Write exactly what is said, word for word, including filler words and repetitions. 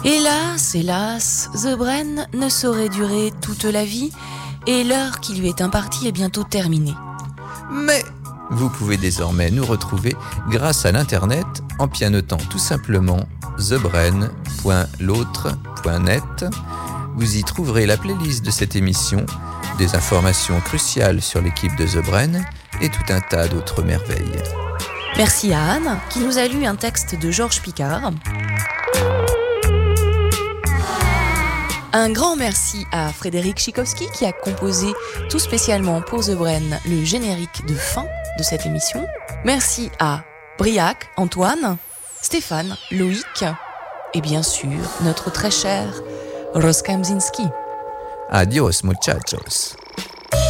Hélas, hélas, The Bren ne saurait durer toute la vie et l'heure qui lui est impartie est bientôt terminée. Mais vous pouvez désormais nous retrouver grâce à l'internet en pianotant tout simplement the bren point l'autre point net. Vous y trouverez la playlist de cette émission, des informations cruciales sur l'équipe de The Bren et tout un tas d'autres merveilles. Merci à Anne qui nous a lu un texte de Georges Picard. Un grand merci à Frédéric Tchaikovsky qui a composé tout spécialement pour The Bren le générique de fin de cette émission. Merci à Briac, Antoine, Stéphane, Loïc et bien sûr notre très cher Ross Kamzinski. Adios muchachos.